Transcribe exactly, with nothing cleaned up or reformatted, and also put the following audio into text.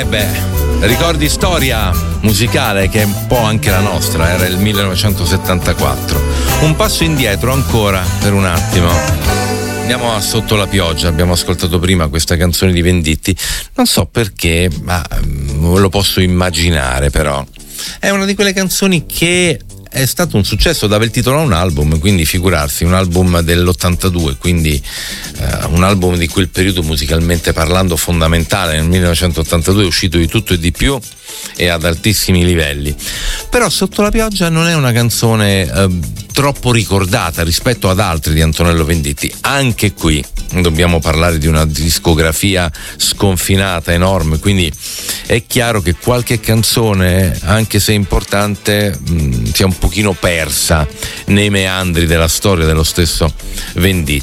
Eh beh, ricordi storia musicale che è un po' anche la nostra, era il millenovecentosettantaquattro. Un passo indietro ancora per un attimo. Andiamo a Sotto la pioggia, abbiamo ascoltato prima questa canzone di Venditti, non so perché, ma lo posso immaginare però. È una di quelle canzoni che è stato un successo, dava il titolo a un album, quindi figurarsi, un album dell'ottantadue, quindi eh, un album di quel periodo musicalmente parlando fondamentale. Nel millenovecentottantadue è uscito di tutto e di più e ad altissimi livelli. Però Sotto la pioggia non è una canzone eh, troppo ricordata rispetto ad altri di Antonello Venditti. Anche qui dobbiamo parlare di una discografia sconfinata, enorme, quindi è chiaro che qualche canzone, anche se importante, mh, sia un pochino persa nei meandri della storia dello stesso Venditti.